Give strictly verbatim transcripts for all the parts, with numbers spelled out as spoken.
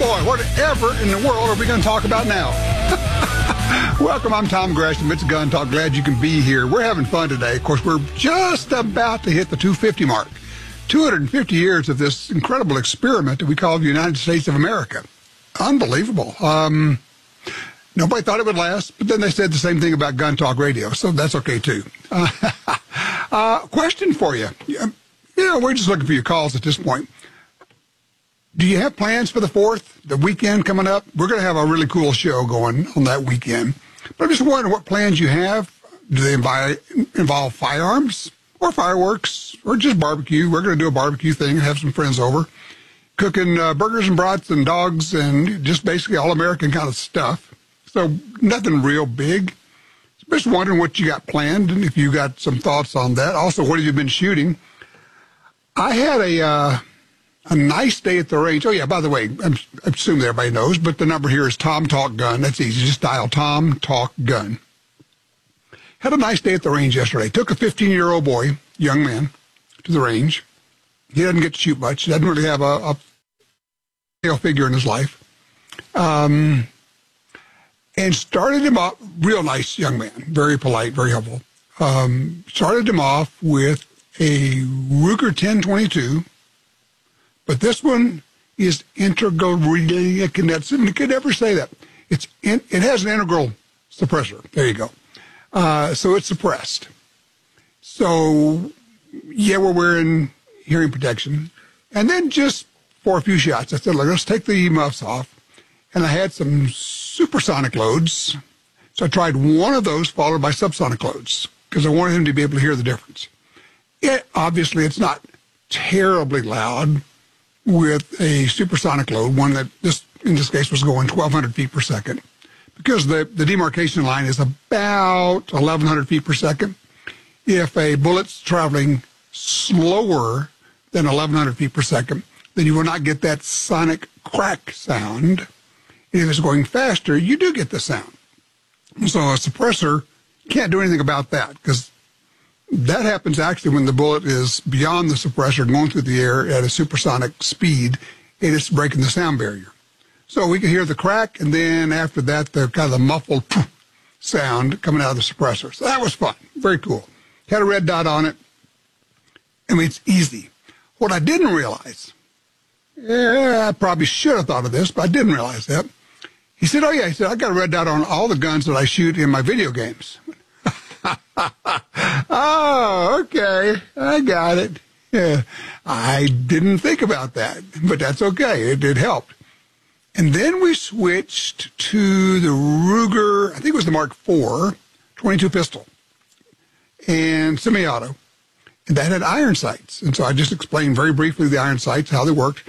boy, whatever in the world are we going to talk about now? Welcome, I'm Tom Gresham. It's Gun Talk. Glad you can be here. We're having fun today. Of course, we're just about to hit the two fifty mark. two hundred fifty years of this incredible experiment that we call the United States of America. Unbelievable. Um, nobody thought it would last, but then they said the same thing about Gun Talk Radio, so that's okay, too. Uh, uh, question for you. You know, we're just looking for your calls at this point. Do you have plans for the fourth, the weekend coming up? We're going to have a really cool show going on that weekend. But I'm just wondering what plans you have. Do they invi- involve firearms or fireworks or just barbecue? We're going to do a barbecue thing and have some friends over. Cooking uh, burgers and brats and dogs and just basically all-American kind of stuff. So nothing real big. Just wondering what you got planned and if you got some thoughts on that. Also, what have you been shooting? I had a... Uh, A nice day at the range. Oh, yeah, by the way, I'm, I assume everybody knows, but the number here is Tom Talk Gun. That's easy. Just dial Tom Talk Gun. Had a nice day at the range yesterday. Took a fifteen-year-old boy, young man, to the range. He doesn't get to shoot much. He doesn't really have a, a male figure in his life. Um, and started him off, real nice young man, very polite, very helpful. Um, started him off with a Ruger ten twenty-two. But this one is integral. I can never say that. It's in, it has an integral suppressor. There you go. Uh, so it's suppressed. So, yeah, we're wearing hearing protection. And then just for a few shots, I said, look, let's take the muffs off. And I had some supersonic loads. So I tried one of those followed by subsonic loads because I wanted him to be able to hear the difference. It, obviously, it's not terribly loud with a supersonic load, one that this in this case was going twelve hundred feet per second, because the, the demarcation line is about eleven hundred feet per second. If a bullet's traveling slower than eleven hundred feet per second, then you will not get that sonic crack sound. And if it's going faster, you do get the sound. So a suppressor can't do anything about that, because that happens actually when the bullet is beyond the suppressor, going through the air at a supersonic speed, and it's breaking the sound barrier. So we can hear the crack, and then after that, the kind of the muffled sound coming out of the suppressor. So that was fun. Very cool. Had a red dot on it. I mean, it's easy. What I didn't realize, yeah, I probably should have thought of this, but I didn't realize that. He said, oh, yeah, he said, I got a red dot on all the guns that I shoot in my video games. Oh, okay. I got it. Yeah. I didn't think about that, but that's okay. It, it helped. And then we switched to the Ruger, I think it was the Mark four, twenty-two pistol, and semi-auto. And that had iron sights. And so I just explained very briefly the iron sights, how they worked.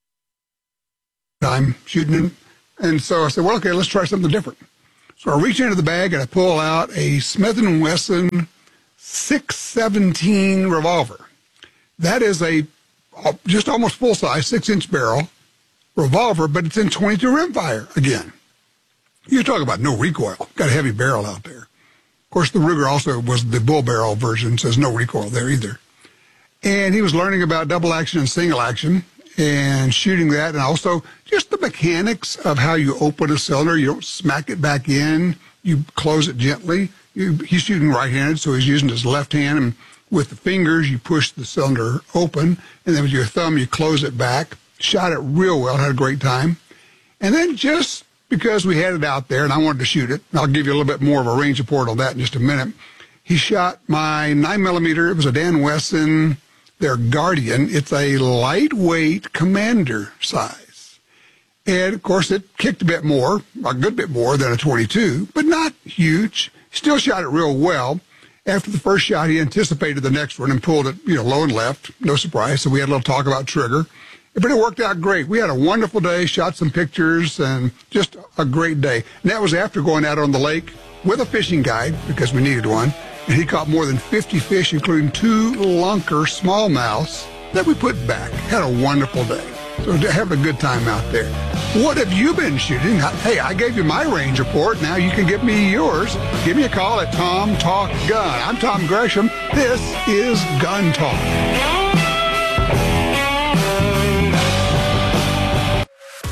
I'm shooting them. And so I said, well, okay, let's try something different. So I reach into the bag and I pull out a Smith and Wesson six seventeen revolver. That is a just almost full-size, six-inch barrel revolver, but it's in twenty-two rimfire again. You're talking about no recoil. Got a heavy barrel out there. Of course, the Ruger also was the bull barrel version, so there's no recoil there either. And he was learning about double action and single action and shooting that, and also just the mechanics of how you open a cylinder. You don't smack it back in. You close it gently. You, he's shooting right-handed, so he's using his left hand, and with the fingers, you push the cylinder open, and then with your thumb, you close it back. Shot it real well, had a great time. And then just because we had it out there, and I wanted to shoot it, I'll give you a little bit more of a range report on that in just a minute, he shot my nine millimeter. It was a Dan Wesson, their Guardian. It's a lightweight commander size. And, of course, it kicked a bit more, a good bit more than a twenty-two, but not huge. Still shot it real well. After the first shot, he anticipated the next one and pulled it, you know, low and left. No surprise. So we had a little talk about trigger. But it worked out great. We had a wonderful day, shot some pictures, and just a great day. And that was after going out on the lake with a fishing guide, because we needed one. And he caught more than fifty fish, including two lunker smallmouths that we put back. Had a wonderful day. So having a good time out there. What have you been shooting? Hey, I gave you my range report. Now you can give me yours. Give me a call at Tom Talk Gun. I'm Tom Gresham. This is Gun Talk.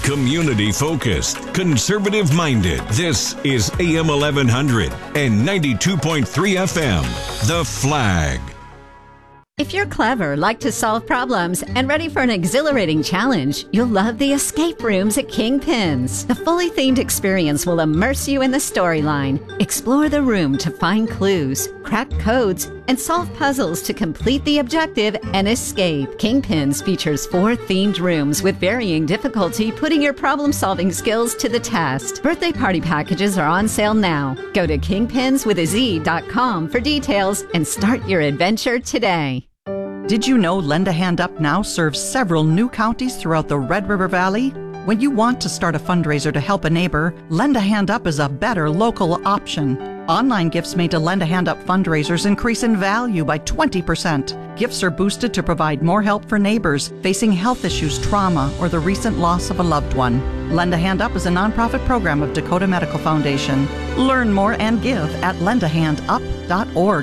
Community-focused, conservative-minded. This is A M eleven hundred and ninety-two point three F M. The Flag. If you're clever, like to solve problems, and ready for an exhilarating challenge, you'll love the escape rooms at Kingpins. The fully themed experience will immerse you in the storyline. Explore the room to find clues, crack codes, and solve puzzles to complete the objective and escape. Kingpins features four themed rooms with varying difficulty, putting your problem-solving skills to the test. Birthday party packages are on sale now. Go to kingpins with a z dot com for details and start your adventure today. Did you know Lend a Hand Up now serves several new counties throughout the Red River Valley? When you want to start a fundraiser to help a neighbor, Lend a Hand Up is a better local option. Online gifts made to Lend a Hand Up fundraisers increase in value by twenty percent. Gifts are boosted to provide more help for neighbors facing health issues, trauma, or the recent loss of a loved one. Lend a Hand Up is a nonprofit program of Dakota Medical Foundation. Learn more and give at lend a hand up dot org.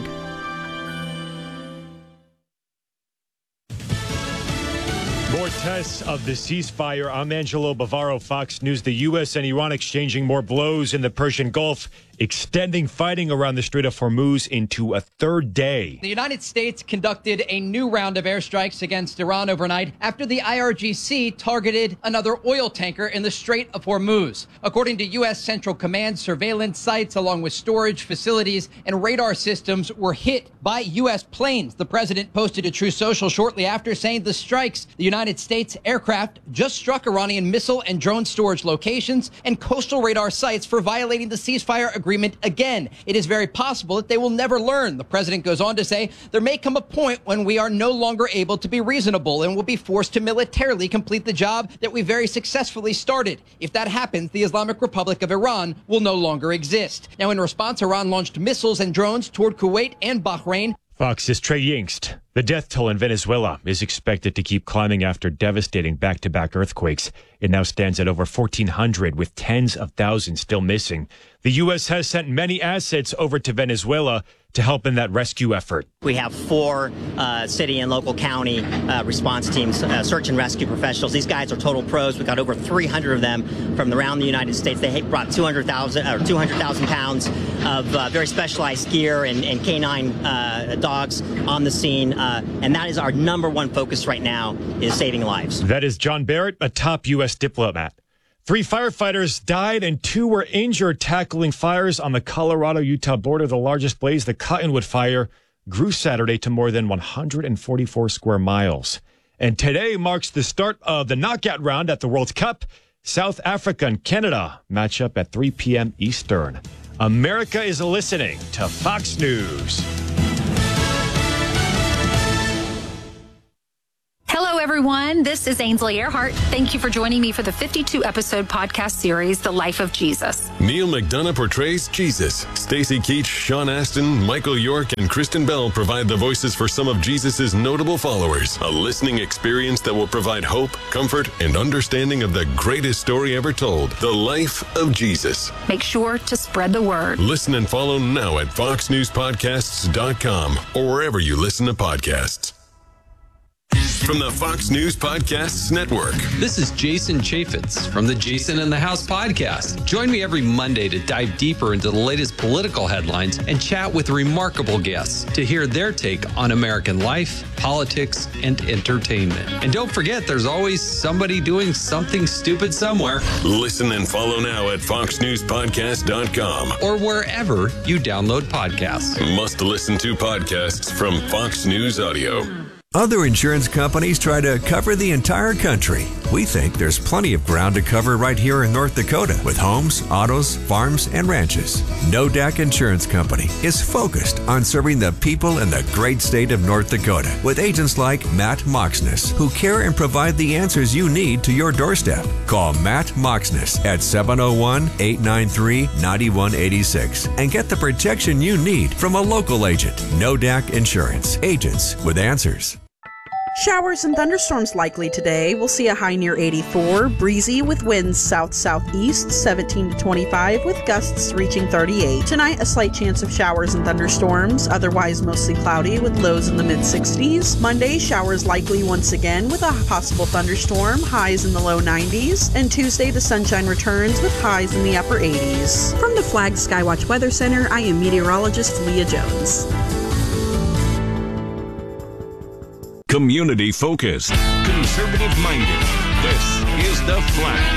More tests of the ceasefire. I'm Angelo Bavaro, Fox News. The U S and Iran exchanging more blows in the Persian Gulf, extending fighting around the Strait of Hormuz into a third day. The United States conducted a new round of airstrikes against Iran overnight after the I R G C targeted another oil tanker in the Strait of Hormuz. According to U S Central Command, surveillance sites along with storage facilities and radar systems were hit by U S planes. The president posted a Truth Social shortly after saying the strikes, the United States aircraft just struck Iranian missile and drone storage locations and coastal radar sites for violating the ceasefire agreement again. It is very possible that they will never learn. The president goes on to say there may come a point when we are no longer able to be reasonable and will be forced to militarily complete the job that we very successfully started. If that happens, the Islamic Republic of Iran will no longer exist. Now, in response, Iran launched missiles and drones toward Kuwait and Bahrain. Fox's Trey Yingst. The death toll in Venezuela is expected to keep climbing after devastating back-to-back earthquakes. It now stands at over fourteen hundred, with tens of thousands still missing. The U S has sent many assets over to Venezuela to help in that rescue effort. We have four uh, city and local county uh, response teams, uh, search and rescue professionals. These guys are total pros. We've got over three hundred of them from around the United States. They brought two hundred thousand or two hundred thousand pounds of uh, very specialized gear and, and canine uh, dogs on the scene. Uh, and that is our number one focus right now, is saving lives. That is John Barrett, a top U S diplomat. Three firefighters died and two were injured tackling fires on the Colorado-Utah border. The largest blaze, the Cottonwood Fire, grew Saturday to more than one hundred forty-four square miles. And today marks the start of the knockout round at the World Cup. South Africa and Canada match up at three p.m. Eastern. America is listening to Fox News. Hello, everyone. This is Ainsley Earhart. Thank you for joining me for the fifty-two episode podcast series, The Life of Jesus. Neil McDonough portrays Jesus. Stacey Keach, Sean Astin, Michael York, and Kristen Bell provide the voices for some of Jesus's notable followers. A listening experience that will provide hope, comfort, and understanding of the greatest story ever told, The Life of Jesus. Make sure to spread the word. Listen and follow now at fox news podcasts dot com or wherever you listen to podcasts. From the Fox News Podcasts Network. This is Jason Chaffetz from the Jason in the House podcast. Join me every Monday to dive deeper into the latest political headlines and chat with remarkable guests to hear their take on American life, politics, and entertainment. And don't forget, there's always somebody doing something stupid somewhere. Listen and follow now at fox news podcast dot com or wherever you download podcasts. Must listen to podcasts from Fox News Audio. Other insurance companies try to cover the entire country. We think there's plenty of ground to cover right here in North Dakota with homes, autos, farms, and ranches. No D A C Insurance Company is focused on serving the people in the great state of North Dakota with agents like Matt Moxness, who care and provide the answers you need to your doorstep. Call Matt Moxness at seven oh one, eight nine three, nine one eight six and get the protection you need from a local agent. No D A C Insurance. Agents with answers. Showers and thunderstorms likely today. We'll see a high near eighty-four, breezy with winds south-southeast, seventeen to twenty-five, with gusts reaching thirty-eight. Tonight, a slight chance of showers and thunderstorms, otherwise mostly cloudy with lows in the mid-sixties. Monday, showers likely once again with a possible thunderstorm, highs in the low nineties. And Tuesday, the sunshine returns with highs in the upper eighties. From the Flag Skywatch Weather Center, I am meteorologist Leah Jones. Community focused, conservative minded. This is The Flag.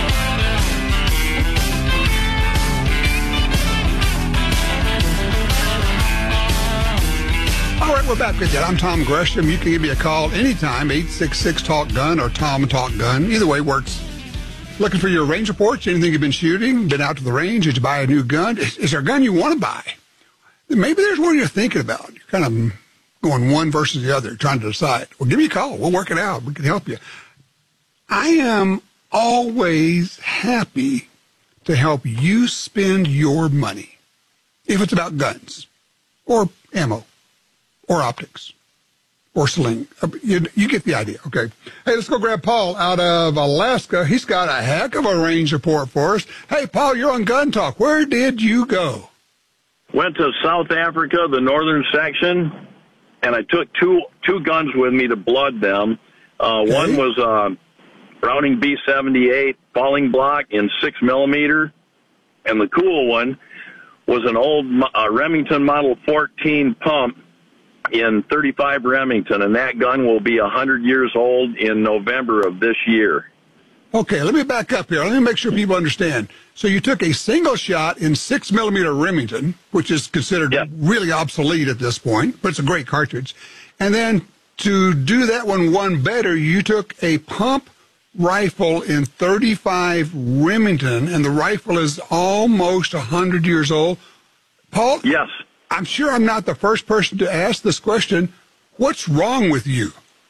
All right, we're back with you. I'm Tom Gresham. You can give me a call anytime, eight six six, talk gun or Tom Talk Gun. Either way works. Looking for your range reports, anything you've been shooting, been out to the range, did you buy a new gun? Is, is there a gun you want to buy? Maybe there's one you're thinking about. You're kind of going one versus the other, trying to decide. Well, give me a call. We'll work it out. We can help you. I am always happy to help you spend your money, if it's about guns or ammo or optics or sling. You, you get the idea, okay? Hey, let's go grab Paul out of Alaska. He's got a heck of a range report for us. Hey, Paul, you're on Gun Talk. Where did you go? Went to South Africa, the northern section, and I took two two guns with me to blood them. Uh, okay. One was a Browning B seventy-eight falling block in six millimeter, and the cool one was an old uh, Remington Model fourteen pump in thirty-five Remington, and that gun will be one hundred years old in November of this year. Okay, let me back up here. Let me make sure people understand. So you took a single shot in six millimeter Remington, which is considered yep. really obsolete at this point, but it's a great cartridge. And then to do that one one better, you took a pump rifle in thirty-five Remington, and the rifle is almost one hundred years old. Paul? Yes. I'm sure I'm not the first person to ask this question. What's wrong with you?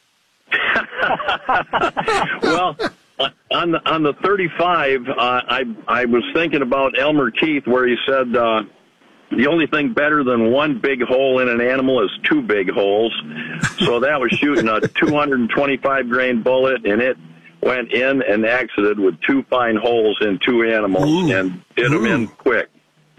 Well, on the, on the thirty-five, uh, I I was thinking about Elmer Keith, where he said uh, the only thing better than one big hole in an animal is two big holes. So that was shooting a two hundred twenty-five grain bullet, and it went in and exited with two fine holes in two animals. Ooh. And did them Ooh. in quick.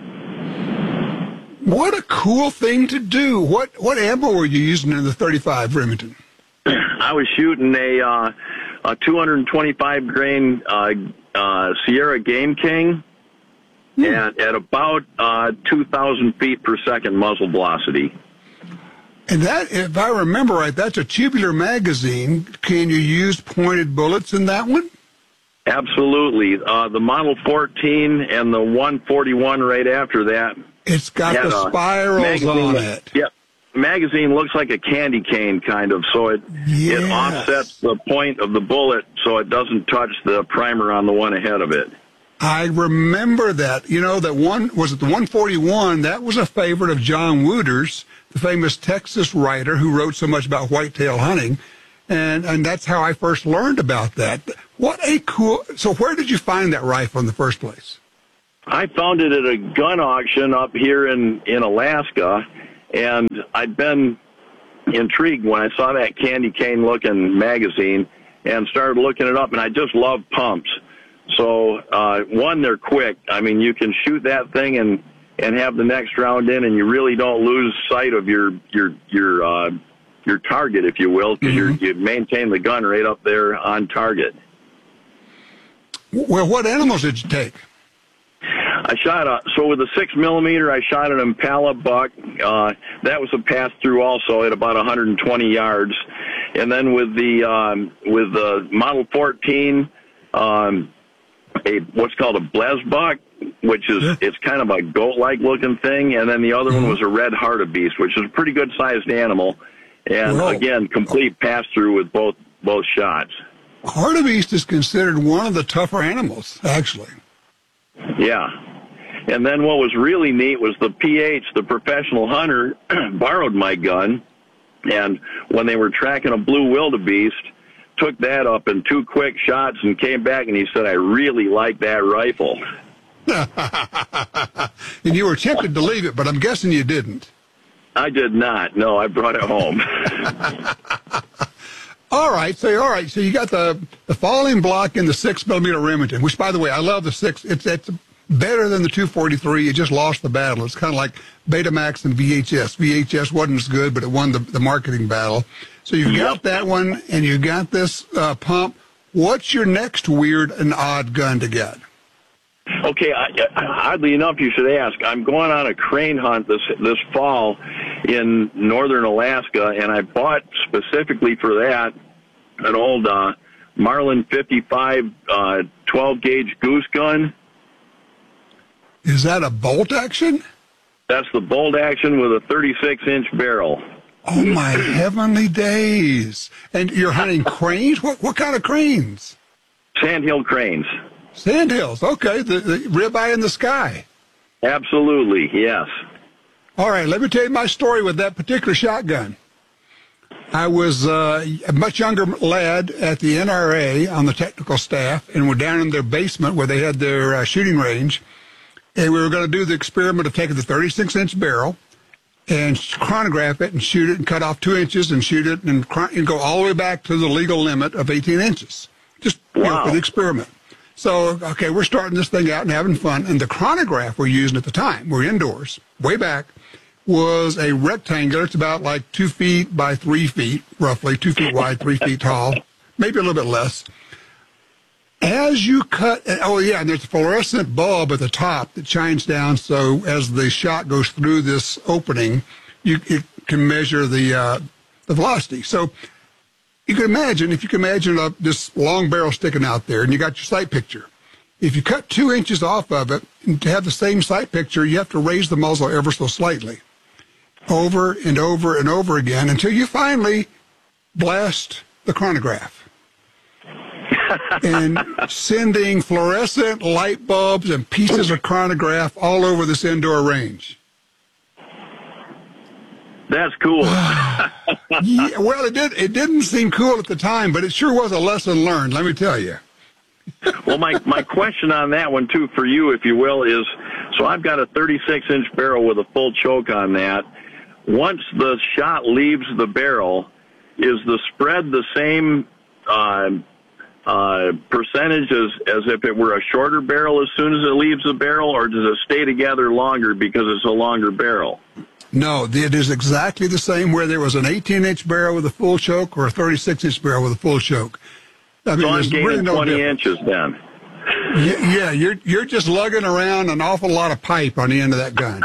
What a cool thing to do. What what ammo were you using in the thirty-five Remington? I was shooting a, uh, a two hundred twenty-five grain uh, uh, Sierra Game King hmm. at, at about uh, two thousand feet per second muzzle velocity. And that, if I remember right, that's a tubular magazine. Can you use pointed bullets in that one? Absolutely. Uh, the Model fourteen and the one forty-one right after that. It's got the spirals on it. Yep. The magazine looks like a candy cane, kind of, so it yes. it offsets the point of the bullet so it doesn't touch the primer on the one ahead of it. I remember that. You know, that one, was it the one forty-one? That was a favorite of John Wooters, the famous Texas writer who wrote so much about whitetail hunting. And and that's how I first learned about that. What a cool... So where did you find that rifle in the first place? I found it at a gun auction up here in, in Alaska, and I'd been intrigued when I saw that candy cane-looking magazine and started looking it up, and I just love pumps. So, uh, one, they're quick. I mean, you can shoot that thing and, and have the next round in, and you really don't lose sight of your your your uh, your target, if you will, because mm-hmm. you maintain the gun right up there on target. Well, what animals did you take? I shot a, so with a six millimeter, I shot an Impala buck. Uh, that was a pass through also at about one hundred twenty yards. And then with the, um, with the Model fourteen, um, a, what's called a Blez buck, which is, yeah. it's kind of a goat-like looking thing. And then the other mm-hmm. one was a red hartebeest, which is a pretty good sized animal. And Whoa. again, complete pass through with both, both shots. Hartebeest is considered one of the tougher animals, actually. Yeah. And then what was really neat was the P H, the professional hunter, borrowed my gun, and when they were tracking a blue wildebeest, took that up in two quick shots and came back and he said, I really like that rifle. And you were tempted to leave it, but I'm guessing you didn't. I did not. No, I brought it home. All right, so all right, so you got the the falling block in the six millimeter Remington, which, by the way, I love the six. It's it's better than the two forty-three. It just lost the battle. It's kind of like Betamax and V H S. V H S wasn't as good, but it won the, the marketing battle. So you've got that one, and you got this uh, pump. What's your next weird and odd gun to get? Okay, I, oddly enough, you should ask. I'm going on a crane hunt this this fall in northern Alaska, and I bought specifically for that an old uh, Marlin fifty-five uh, twelve gauge goose gun. Is that a bolt action? That's the bolt action with a thirty-six inch barrel. Oh, my heavenly days. And you're hunting cranes? What what kind of cranes? Sandhill cranes. Sandhills, okay, the, the ribeye in the sky. Absolutely, yes. All right, let me tell you my story with that particular shotgun. I was uh, a much younger lad at the N R A on the technical staff, and we're down in their basement where they had their uh, shooting range, and we were going to do the experiment of taking the thirty-six inch barrel and chronograph it and shoot it and cut off two inches and shoot it and, and go all the way back to the legal limit of eighteen inches, just wow. you know, for the experiment. So, okay, we're starting this thing out and having fun, and the chronograph we're using at the time, we're indoors, way back, was a rectangular. It's about like two feet by three feet, roughly, two feet wide, three feet tall, maybe a little bit less. As you cut, oh yeah, and there's a fluorescent bulb at the top that shines down, so as the shot goes through this opening, you it can measure the uh, the velocity. So you can imagine, if you can imagine a, this long barrel sticking out there, and you got your sight picture. If you cut two inches off of it, and to have the same sight picture, you have to raise the muzzle ever so slightly, over and over and over again, until you finally blast the chronograph. And sending fluorescent light bulbs and pieces of chronograph all over this indoor range. That's cool. Yeah, well, it did. It didn't seem cool at the time, but it sure was a lesson learned, let me tell you. Well, my, my question on that one, too, for you, if you will, is, so I've got a thirty-six inch barrel with a full choke on that. Once the shot leaves the barrel, is the spread the same uh, uh, percentage as, as if it were a shorter barrel as soon as it leaves the barrel, or does it stay together longer because it's a longer barrel? No, it is exactly the same where there was an eighteen inch barrel with a full choke or a thirty-six inch barrel with a full choke. I mean, so I'm there's gaining really no twenty difference. inches then. Yeah, yeah, you're you're just lugging around an awful lot of pipe on the end of that gun.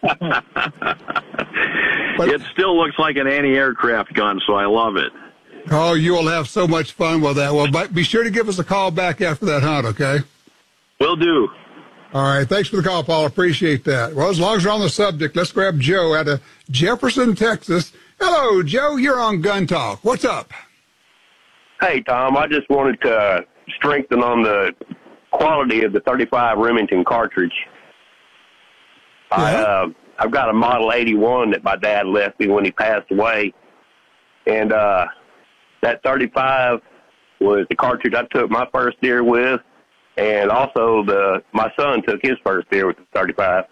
But, it still looks like an anti-aircraft gun, so I love it. Oh, you will have so much fun with that. Well, but be sure to give us a call back after that hunt, okay? Will do. All right, thanks for the call, Paul. Appreciate that. Well, as long as we're on the subject, let's grab Joe out of Jefferson, Texas. Hello, Joe. You're on Gun Talk. What's up? Hey, Tom. I just wanted to strengthen on the quality of the thirty-five Remington cartridge. Yeah. I, uh, I've got a Model eighty-one that my dad left me when he passed away, and uh, that thirty-five was the cartridge I took my first deer with. And also, the my son took his first deer with the thirty-five.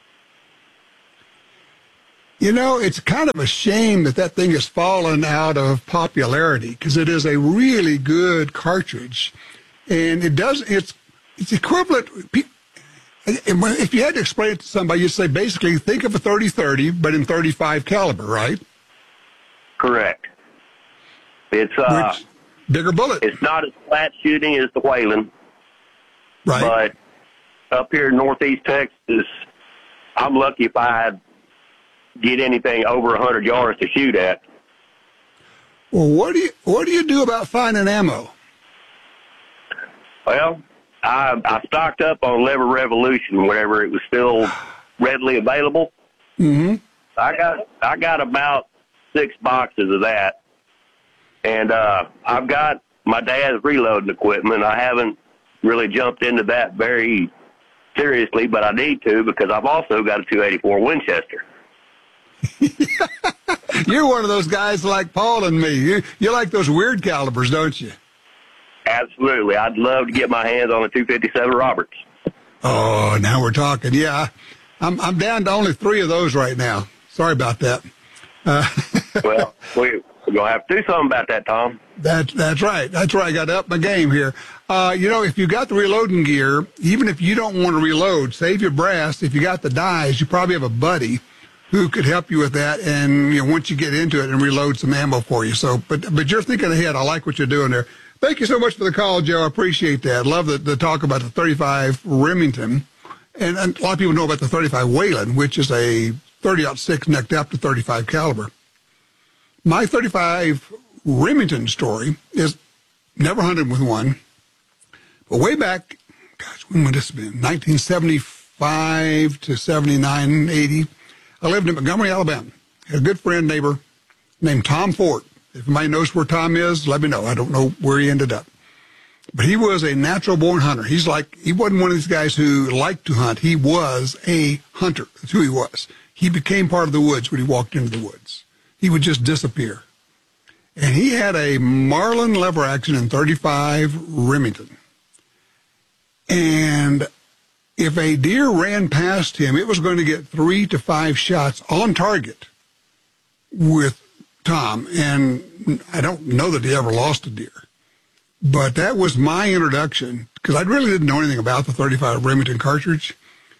You know, it's kind of a shame that that thing has fallen out of popularity because it is a really good cartridge, and it does. It's it's equivalent. If you had to explain it to somebody, you'd say basically think of a thirty thirty, but in thirty-five caliber, right? Correct. It's uh, Which, bigger bullet. It's not as flat shooting as the Whalen. Right. But up here in northeast Texas, I'm lucky if I get anything over one hundred yards to shoot at. Well, what do you what do you do about finding ammo? Well, I, I stocked up on Lever Revolution whenever it was still readily available. Mm-hmm. I got I got about six boxes of that, and uh, I've got my dad's reloading equipment. I haven't really jumped into that very seriously, but I need to because I've also got a two eighty-four Winchester. You're one of those guys like Paul and me. You, you like those weird calibers, don't you? Absolutely. I'd love to get my hands on a two fifty-seven Roberts. Oh, now we're talking. Yeah, I'm I'm down to only three of those right now. Sorry about that. Uh, well, we, we're going to have to do something about that, Tom. That, that's right. That's where I got to up my game here. Uh, you know, if you got the reloading gear, even if you don't want to reload, save your brass. If you got the dies, you probably have a buddy who could help you with that. And, you know, once you get into it and reload some ammo for you. So, but, but you're thinking ahead. I like what you're doing there. Thank you so much for the call, Joe. I appreciate that. Love the, the talk about the thirty-five Remington. And, and a lot of people know about the thirty-five Whelen, which is a thirty aught six necked up to thirty-five caliber. My thirty-five Remington story is never hunted with one, but way back, gosh, when would this have been? nineteen seventy-five to seventy-nine, eighty. I lived in Montgomery, Alabama. Had a good friend, neighbor named Tom Ford. If anybody knows where Tom is, let me know. I don't know where he ended up. But he was a natural-born hunter. He's like, he wasn't one of these guys who liked to hunt. He was a hunter. That's who he was. He became part of the woods when he walked into the woods. He would just disappear. And he had a Marlin lever action in thirty-five Remington. And if a deer ran past him, it was going to get three to five shots on target with Tom. And I don't know that he ever lost a deer. But that was my introduction, because I really didn't know anything about the thirty-five Remington cartridge.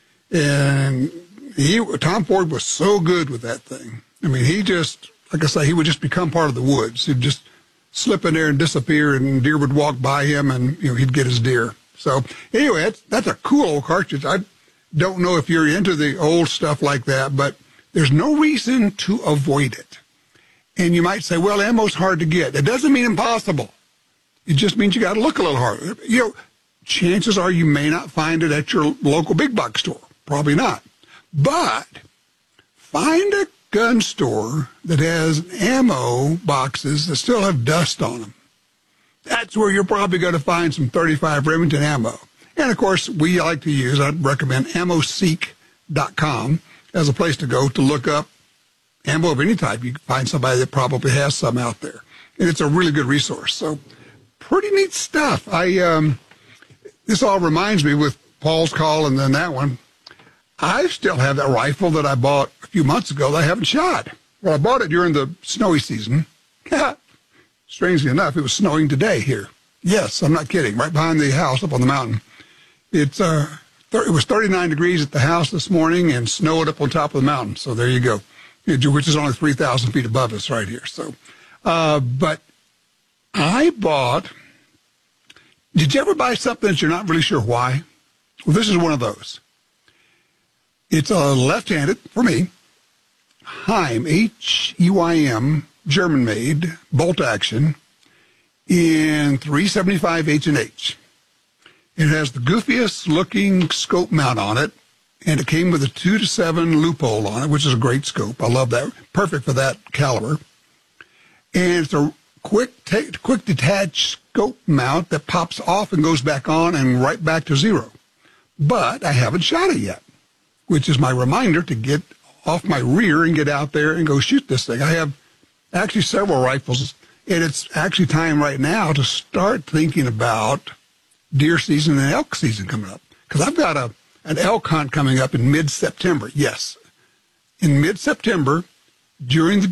And he, Tom Ford was so good with that thing. I mean, he just, like I say, he would just become part of the woods. He'd just slip in there and disappear, and deer would walk by him, and, you know, he'd get his deer. So anyway, that's, that's a cool old cartridge. I don't know if you're into the old stuff like that, but there's no reason to avoid it. And you might say, well, ammo's hard to get. It doesn't mean impossible. It just means you got to look a little harder. You know, chances are you may not find it at your local big box store. Probably not. But find a gun store that has ammo boxes that still have dust on them. That's where you're probably going to find some thirty-five Remington ammo. And, of course, we like to use, I'd recommend ammo seek dot com as a place to go to look up ammo of any type. You can find somebody that probably has some out there. And it's a really good resource. So pretty neat stuff. I um, this all reminds me with Paul's call and then that one. I still have that rifle that I bought a few months ago that I haven't shot. Well, I bought it during the snowy season. Strangely enough, it was snowing today here. Yes, I'm not kidding. Right behind the house up on the mountain. It's uh, th- it was thirty-nine degrees at the house this morning and snowed up on top of the mountain. So there you go, which is only three thousand feet above us right here. So, uh, but I bought, did you ever buy something that you're not really sure why? Well, this is one of those. It's a left-handed, for me, Heim, H E Y M, German-made, bolt-action, in three seventy-five H and H. It has the goofiest-looking scope mount on it, and it came with a two to seven loophole on it, which is a great scope. I love that. Perfect for that caliber. And it's a quick, ta- quick detached scope mount that pops off and goes back on and right back to zero. But I haven't shot it yet, which is my reminder to get off my rear and get out there and go shoot this thing. I have actually several rifles, and it's actually time right now to start thinking about deer season and elk season coming up. Because I've got a an elk hunt coming up in mid-September. Yes, in mid-September, during the